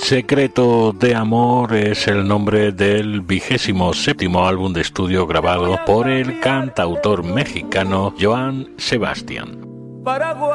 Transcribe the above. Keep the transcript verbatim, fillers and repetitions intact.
Secreto de Amor es el nombre del vigésimo séptimo álbum de estudio grabado por el cantautor mexicano Joan Sebastián. Paraguay.